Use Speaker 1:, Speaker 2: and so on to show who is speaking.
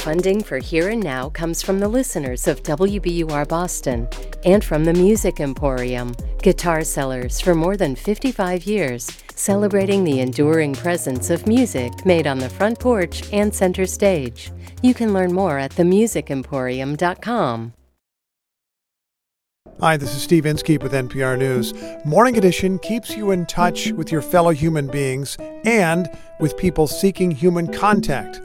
Speaker 1: funding for Here and Now comes from the listeners of WBUR Boston and from the Music Emporium, guitar sellers for more than 55 years, celebrating the enduring presence of music made on the front porch and center stage. You can learn more at themusicemporium.com.
Speaker 2: Hi, this is Steve Inskeep with NPR News. Morning Edition keeps you in touch with your fellow human beings and with people seeking human contact.